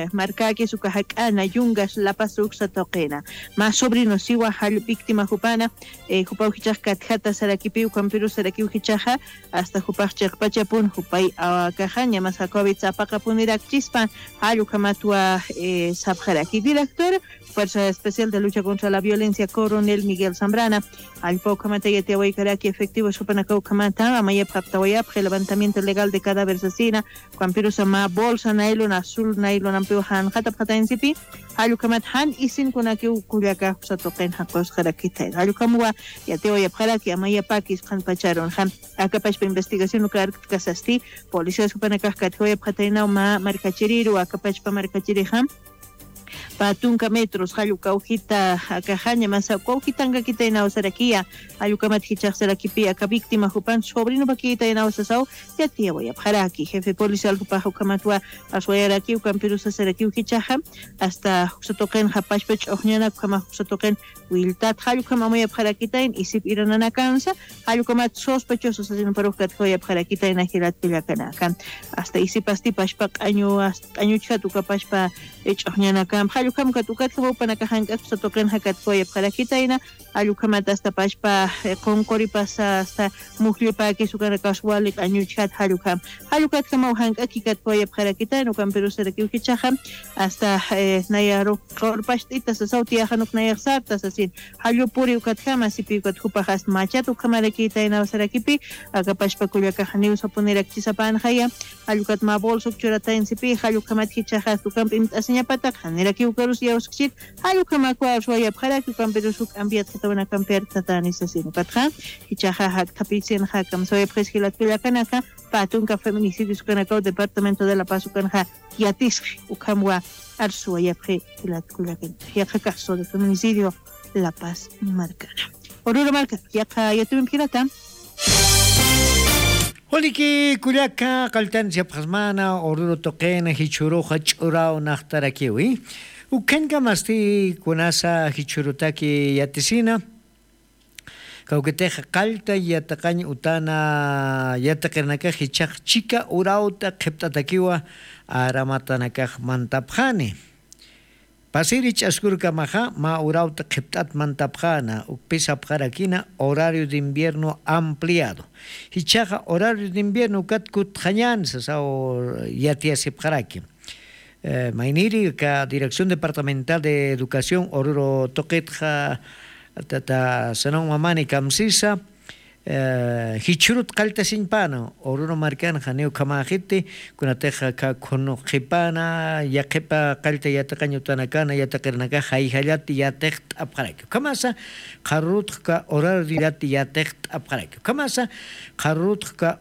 marcaki sukahakana yungas la pasuksa toqena más sobrino siwa hal víctima jupana jupau hichaj katjata sarakipiu kampiru sarakiu hichaja hasta jupaj chaqpachapun jupai kajaña más jacobi tzapaka punirak chispan halu kamatua sabjaraki director Fuerza Especial de Lucha contra la Violencia, Coronel Miguel Zambrana, al Paucamata y Tehuaycaraki, efectivo Chupanacaucamata, Amaya Paptawayap, levantamiento legal de cadáveres asesina, Campiros Ama, Bolsa, Nailon, Azul, Nailon, Ampeohan, Hatapata en Sipi, Halukamat Han, y sin Kunaku, Kuliaka, Satoken, Hakos, Harakita, Halukamua, y Tehuayapharaki, Amaya Pakis, Han Pacharon, Han, Akapash para investigación nuclear, Casasti, Policía Supanacasca, Tehuayapataina, Marcachiriru, Akapash para Marcachiriham, patunka metros haluka ujita akajaña masa kaujitanga kita ina usarakia haluka mathichak sarakipi aka víctima jupan sobrino bakita ina usasau ya tia voy a paraki jefe policial jupa hukamatwa aswayaraki ukampirusa saraki ukichaha hasta sotoken hapashpech ojñana kama sotoken wiltat haluka mamoya parakita in isip iranana kansa haluka mat sospechosos asino parukat hoya parakita ina hilat pilakana hasta isip asti pashpak año chatu kapashpa ojñana kam halukam katukat kabo panakahanka sa token hakat ko yap kalakitaina halukam hasta pashpa konkori pasa hasta muhli pa kisukana kaswalik anyuchat halukat kamo hanka kikat ko yap kalakitaina kam pero sa rakiw kichaham hasta nayaro korpashtita sa sauti hanuk nayarsarta sa sin halupuri ukat kama sipi ukat hupahas machat ukamalakitaina sa rakipi agapashpa kulyaka haniw sa punirak chisapan haya halukat mabolsuk churatain sipi halukamat kichahas ukam asnya patak hanira kiukarus ya uskit halukama kwa shwaya bkharaki ukam pedusuk ambiat katawana kamper tatani sasino patha hichaha hak tapitsen hakam soy preskilat pilakanaka patunka feminicidios kanaka departamento de la paz ukanha yatis ukamwa arsuaya preskilat kulakan ya caso de feminicidio La Paz marcana oruro marca ya yatum pirata Holiki kulyaka kaltan siapkhasmana oruro toqena hichuro hachurao nahtarakiwi ukenka masti kunasa hichurutaki yatisina kauketeja kalta yataqañ utana yataqernaka hichaq chika urauta qhiptatakiwa aramatanaka mantapjani Pasirich askurka maja ma urauta qhiptat mantapjana ukpisapjarakina horario de invierno ampliado hichaqa horario de invierno katkut khañan sasao yatiasipjaraki mainiri ka Dirección Departamental de Educación oruro toqetja tata sanon mamani kamsisa hichurut qalta sinpano oruro markan khaneu kamajite kunateja ka kono khipana yaqipa qalta yataqañutana kana yataqirnaka hayhallati yateqt apqaraki kamasa qarrutqa horario dilati yateqt apqaraki kamasa qarrutqa